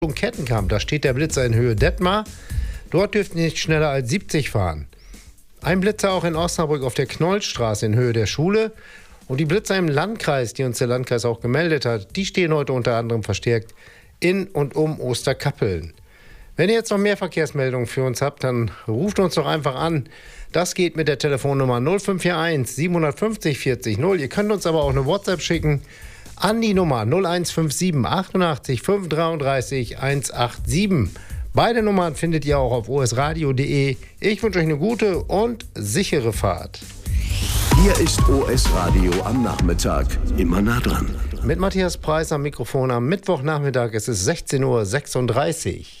Kettenkamp, da steht der Blitzer in Höhe Detmar. Dort dürften Sie nicht schneller als 70 fahren. Ein Blitzer auch in Osnabrück auf der Knollstraße in Höhe der Schule. Und die Blitzer im Landkreis, die uns der Landkreis auch gemeldet hat, die stehen heute unter anderem verstärkt in und um Osterkappeln. Wenn ihr jetzt noch mehr Verkehrsmeldungen für uns habt, dann ruft uns doch einfach an. Das geht mit der Telefonnummer 0541 750 40 0. Ihr könnt uns aber auch eine WhatsApp schicken an die Nummer 0157 88 533 187. Beide Nummern findet ihr auch auf osradio.de. Ich wünsche euch eine gute und sichere Fahrt. Hier ist OS Radio am Nachmittag. Immer nah dran. Mit Matthias Preis am Mikrofon am Mittwochnachmittag. Es ist 16:36 Uhr.